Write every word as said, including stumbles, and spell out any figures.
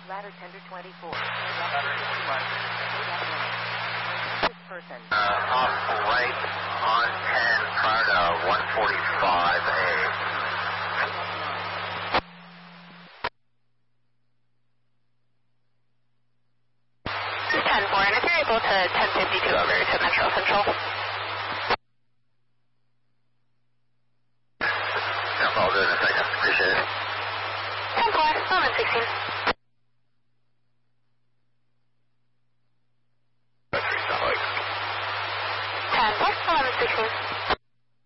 Ladder tender twenty-four. Person. Uh, off right on ten prior to one forty-five A. ten four, and if you're able to ten fifty-two over to Metro Central. That's all good in a second. Appreciate it. ten four, eleven sixteen.